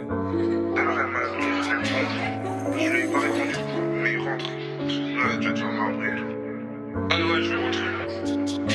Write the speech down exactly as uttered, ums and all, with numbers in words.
Alors elle m'a appelé, elle rentre. Je lui ai pas répondu, mais il rentre. Ouais, tu vas te faire marrer. Ah ouais, je vais rentrer.